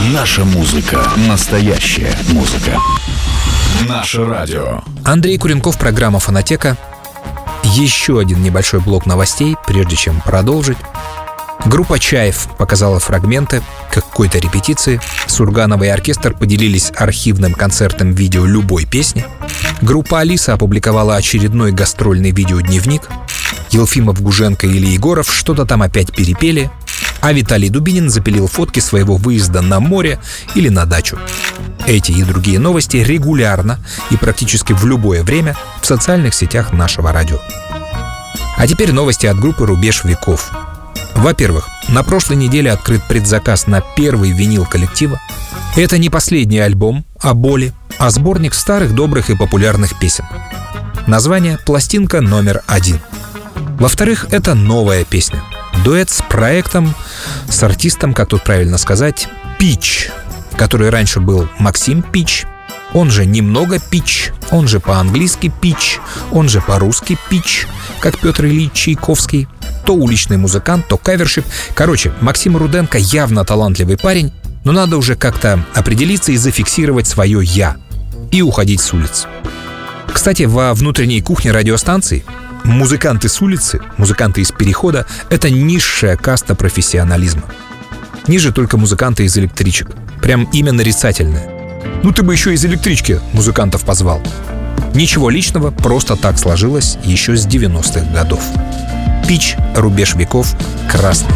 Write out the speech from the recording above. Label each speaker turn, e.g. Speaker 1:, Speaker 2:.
Speaker 1: Наша музыка. Настоящая музыка. Наше радио.
Speaker 2: Андрей Куренков, программа «Фонотека». Еще один небольшой блок новостей, прежде чем продолжить. Группа «Чайф» показала фрагменты какой-то репетиции. Сурганова и оркестр поделились архивным концертным видео любой песни. Группа «Алиса» опубликовала очередной гастрольный видеодневник. Елфимов, Гуженко или Егоров что-то там опять перепели. А Виталий Дубинин запилил фотки своего выезда на море или на дачу. Эти и другие новости регулярно и практически в любое время в социальных сетях нашего радио. А теперь новости от группы «Рубеж веков». Во-первых, на прошлой неделе открыт предзаказ на первый винил коллектива. Это не последний альбом о боли, а сборник старых, добрых и популярных песен. Название «Пластинка номер 1». Во-вторых, это новая песня. Дуэт с проектом, с артистом, как тут правильно сказать, Пич, который раньше был Максим Пич, он же немного Пич, он же по-английски Пич, он же по-русски Пич, как Петр Ильич Чайковский. То уличный музыкант, то каверщик. Короче, Максим Руденко явно талантливый парень, но надо уже как-то определиться и зафиксировать свое «я» и уходить с улиц. Кстати, во внутренней кухне радиостанции музыканты с улицы, музыканты из перехода — это низшая каста профессионализма. Ниже только музыканты из электричек. Прям имя нарицательное. Ну ты бы еще из электрички музыкантов позвал. Ничего личного, просто так сложилось еще с 90-х годов. Пич, «Рубеж веков», «Красный».